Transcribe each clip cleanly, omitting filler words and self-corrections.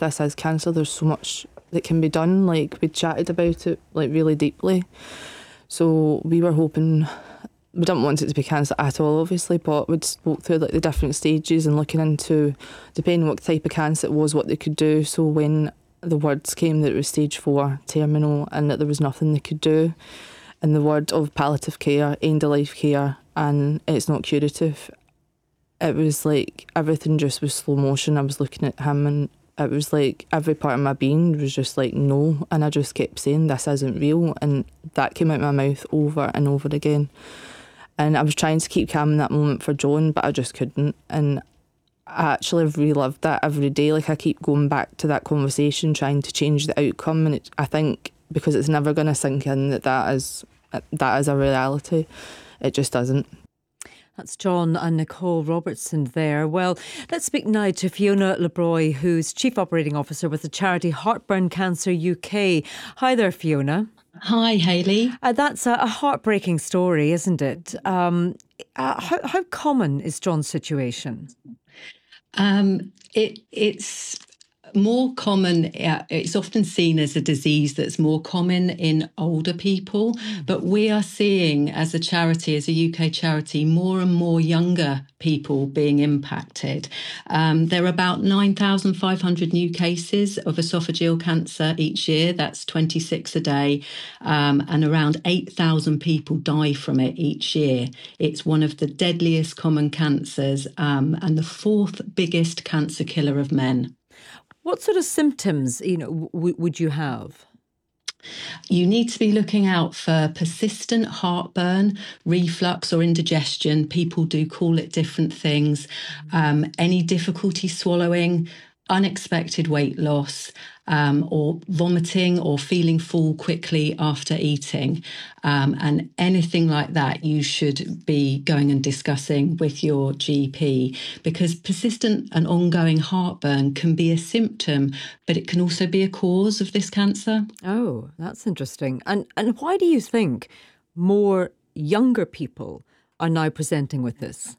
this is cancer, there's so much that can be done. Like, we chatted about it like really deeply. So we were hoping, we didn't want it to be cancer at all, obviously, but we'd spoke through like the different stages and looking into, depending what type of cancer it was, what they could do. So when the words came that it was stage 4 terminal and that there was nothing they could do, and the word of palliative care, end of life care, and it's not curative, it was like everything just was slow motion. I was looking at him and it was like every part of my being was just like, no. And I just kept saying, this isn't real. And that came out my mouth over and over again. And I was trying to keep calm in that moment for John, but I just couldn't. And I actually have relived that every day. Like, I keep going back to that conversation, trying to change the outcome. And I think because it's never going to sink in that is a reality, it just doesn't. That's John and Nicole Robertson there. Well, let's speak now to Fiona LeBroy, who's Chief Operating Officer with the charity Heartburn Cancer UK. Hi there, Fiona. Hi, Hayley. That's a heartbreaking story, isn't it? How common is John's situation? It's more common, it's often seen as a disease that's more common in older people, but we are seeing as a charity, as a UK charity, more and more younger people being impacted. There are about 9,500 new cases of esophageal cancer each year. That's 26 a day, and around 8,000 people die from it each year. It's one of the deadliest common cancers, and the 4th biggest cancer killer of men. What sort of symptoms, would you have? You need to be looking out for persistent heartburn, reflux or indigestion. People do call it different things. Any difficulty swallowing, unexpected weight loss, or vomiting or feeling full quickly after eating. And anything like that, you should be going and discussing with your GP, because persistent and ongoing heartburn can be a symptom, but it can also be a cause of this cancer. Oh, that's interesting. And why do you think more younger people are now presenting with this?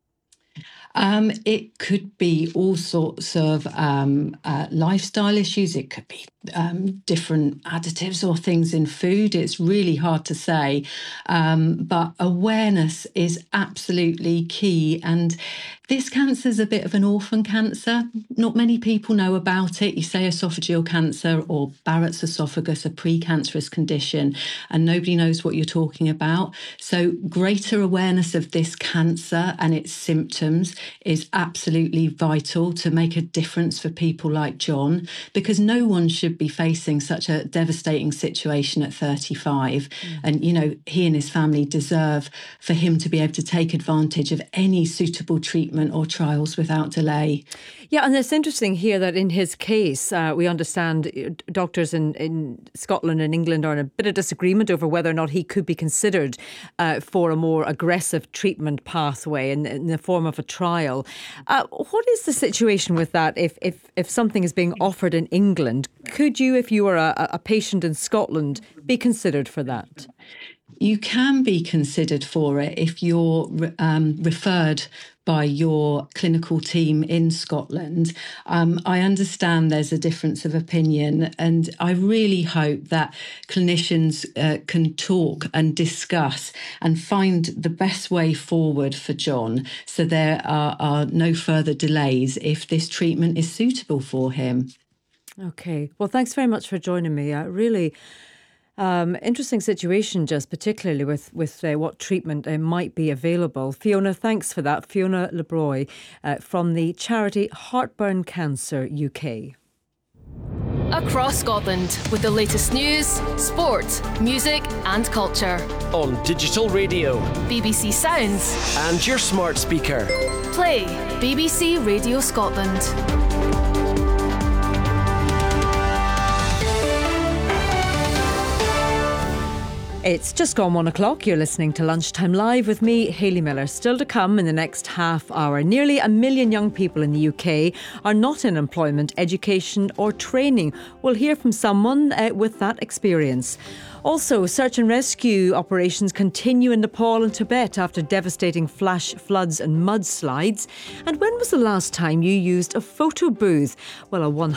It could be all sorts of lifestyle issues. It could be different additives or things in food. It's really hard to say. But awareness is absolutely key. And this cancer is a bit of an orphan cancer. Not many people know about it. You say esophageal cancer or Barrett's esophagus, a precancerous condition, and nobody knows what you're talking about. So greater awareness of this cancer and its symptoms is absolutely vital to make a difference for people like John, because no one should be facing such a devastating situation at 35. And, he and his family deserve for him to be able to take advantage of any suitable treatment or trials without delay. Yeah, and it's interesting here that in his case, we understand doctors in Scotland and England are in a bit of disagreement over whether or not he could be considered for a more aggressive treatment pathway in the form of a trial. What is the situation with that if something is being offered in England? Could you, if you were a patient in Scotland, be considered for that? You can be considered for it if you're referred by your clinical team in Scotland. I understand there's a difference of opinion, and I really hope that clinicians can talk and discuss and find the best way forward for John, so there are no further delays if this treatment is suitable for him. Okay. Well, thanks very much for joining me. Really interesting situation, just particularly with what treatment might be available. Fiona, thanks for that. Fiona LeBroy from the charity Heartburn Cancer UK. Across Scotland with the latest news, sport, music and culture. On digital radio, BBC Sounds and your smart speaker. Play BBC Radio Scotland. It's just gone 1 o'clock. You're listening to Lunchtime Live with me, Hayley Miller. Still to come in the next half hour. Nearly 1 million young people in the UK are not in employment, education or training. We'll hear from someone with that experience. Also, search and rescue operations continue in Nepal and Tibet after devastating flash floods and mudslides. And when was the last time you used a photo booth? Well, a